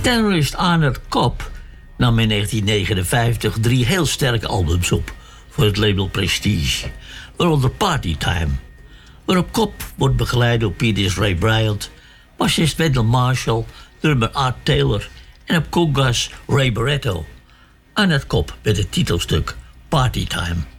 Tenorist Arnold Kopp nam in 1959 3 heel sterke albums op voor het label Prestige, waaronder Partytime, waarop Kopp wordt begeleid door pianist Ray Bryant, bassist Wendell Marshall, drummer Art Taylor en op congas Ray Barretto. Arnold Kopp met het titelstuk Partytime.